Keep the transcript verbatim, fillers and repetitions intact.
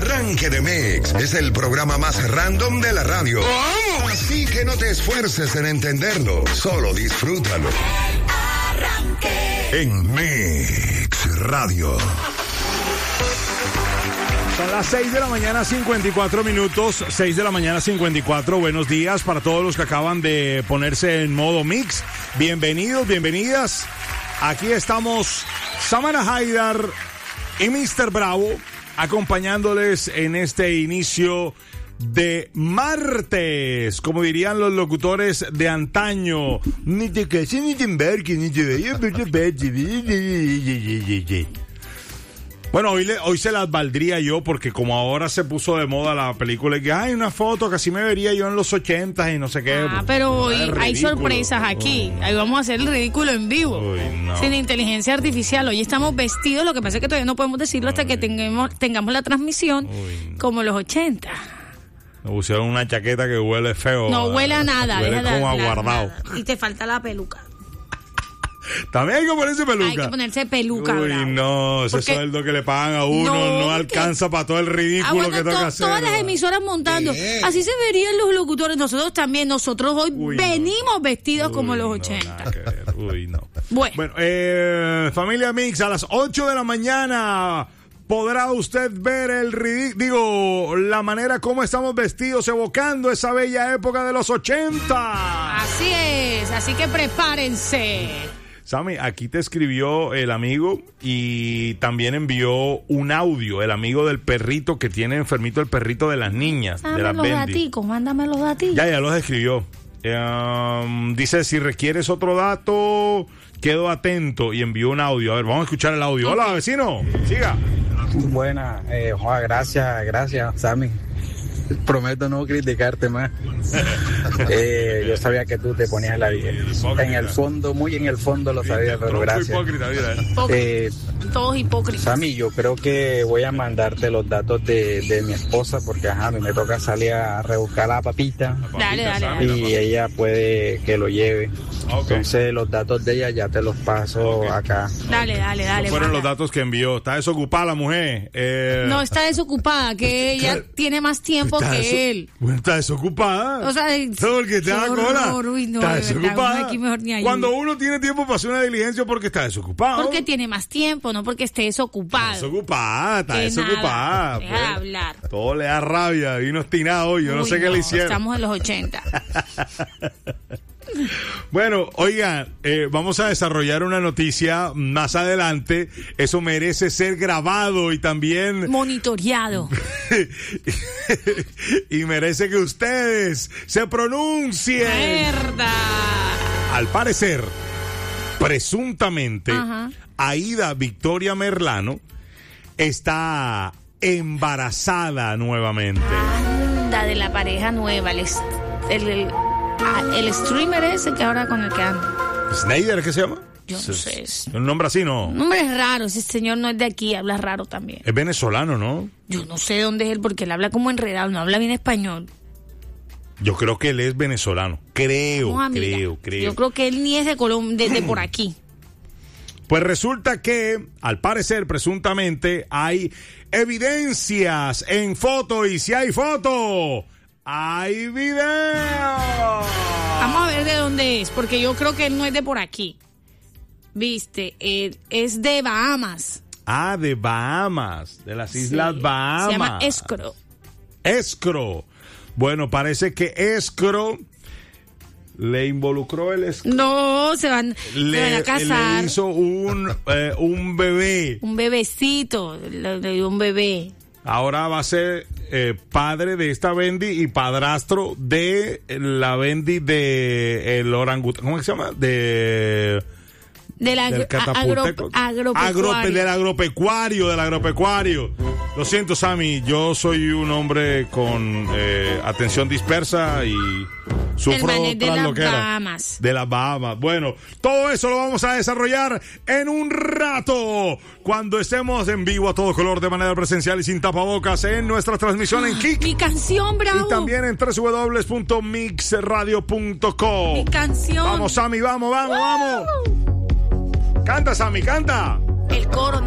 Arranque de Mix es el programa más random de la radio. Así que no te esfuerces en entenderlo, solo disfrútalo. El Arranque. En Mix Radio. Son las seis de la mañana, cincuenta y cuatro minutos. seis de la mañana, cincuenta y cuatro. Buenos días para todos los que acaban de ponerse en modo Mix. Bienvenidos, bienvenidas. Aquí estamos Samana Haidar y mister Bravo acompañándoles en este inicio de martes, como dirían los locutores de antaño. Ni te cases, ni te embarques, ni te vayas. Bueno, hoy, le, hoy se las valdría yo, porque como ahora se puso de moda la película, y que hay una foto que así me vería yo en los ochentas y no sé qué. Ah, pero hoy hay sorpresas aquí. Uy. Ahí vamos a hacer el ridículo en vivo. Uy, no. Sin inteligencia artificial. Hoy estamos vestidos, lo que pasa es que todavía no podemos decirlo hasta Uy. que tengamos, tengamos la transmisión Uy, no. como los ochenta. Me pusieron una chaqueta que huele feo. No huele a nada. Huele deja como la, aguardado. Nada. Y te falta la peluca. También hay que ponerse peluca. Hay que ponerse peluca, Uy, bravo. no, ese Porque sueldo que le pagan a uno no, no alcanza para todo el ridículo que toca to- hacer. Todas las emisoras montando. Eh. Así se verían los locutores. Nosotros también. Nosotros hoy Uy, venimos no. vestidos Uy, como los no, ochenta. Uy, no. Bueno, bueno eh, familia Mix, a las ocho de la mañana podrá usted ver el ridículo, digo, la manera como estamos vestidos, evocando esa bella época de los ochenta. Así es, así que prepárense. Sammy, aquí te escribió el amigo y también envió un audio, el amigo del perrito que tiene enfermito el perrito de las niñas, mándame de las los Bendy. daticos, mándame los daticos. Ya, ya los escribió. Um, dice, si requieres otro dato, quedo atento, y envió un audio. A ver, vamos a escuchar el audio. Okay. Hola, vecino, siga. Buena, eh, Juan, gracias, gracias, Sammy. Prometo no criticarte más. eh, yo sabía que tú te ponías la vida. En el fondo, muy en el fondo lo sabía, pero gracias. Hipócrita, mira. Eh, Todos hipócritas. Sammy, yo creo que voy a mandarte los datos de, de mi esposa, porque ajá, a mí me toca salir a rebuscar la papita. Dale, dale, dale. Y ella puede que lo lleve. Okay. Entonces los datos de ella ya te los paso okay. acá. Dale, dale, dale. Esos fueron manda. los datos que envió. Está desocupada la mujer. Eh... No, está desocupada, que ella ¿Qué? tiene más tiempo está que deso... él. Bueno, está desocupada. O sea, todo el que te da cola. Uy, no, está de desocupada. Verdad, aquí mejor ni Cuando uno tiene tiempo para hacer una diligencia, porque está desocupado. Porque tiene más tiempo, no porque esté desocupado. Está desocupada, está que desocupada. Nada, deja de hablar. Todo le da rabia, vino estinado, yo Uy, no sé qué no, le hicieron. Estamos en los ochenta. Bueno, oigan, eh, vamos a desarrollar una noticia más adelante. Eso merece ser grabado y también monitoreado. Y merece que ustedes se pronuncien. ¡Verdad! Al parecer, presuntamente, Ajá. Aida Victoria Merlano está embarazada nuevamente. Anda, de la pareja nueva, el, el, el El streamer ese que ahora con el que anda. ¿Snyder qué se llama? Yo no sé. Es un nombre así, ¿no? Un nombre es raro. Ese señor no es de aquí, habla raro también. Es venezolano, ¿no? Yo no sé dónde es él porque él habla como enredado, no habla bien español. Yo creo que él es venezolano. Creo, no, creo, creo. Yo creo que él ni es de Colombia, de, de por aquí. Pues resulta que, al parecer, presuntamente, hay evidencias en foto, y si hay foto, ¡hay video! Vamos a ver de dónde es, porque yo creo que él no es de por aquí. Viste, él es de Bahamas. Ah, de Bahamas, de las Islas sí, Bahamas. Se llama Escro. Escro. Bueno, parece que Escro le involucró el escro. No, se van, le, se van a casar. Le hizo un, eh, un bebé. Un bebecito, le, le dio un bebé. Ahora va a ser eh, padre de esta Bendy y padrastro de la Bendy de el orangután. ¿Cómo se llama? De del agro, agro, agropecuario. Agro, del agropecuario, del agropecuario. Lo siento, Sammy, yo soy un hombre con eh, atención dispersa y sufro de tras las lo que era. Bahamas. De las Bahamas. Bueno, todo eso lo vamos a desarrollar en un rato, cuando estemos en vivo a todo color, de manera presencial y sin tapabocas, en nuestra transmisión en Kik. Mi canción, bravo. Y también en doble u doble u doble u punto mix radio punto com. Mi canción. Vamos, Sammy, vamos, vamos, ¡wow! Vamos. Canta, Sammy, canta. El coro.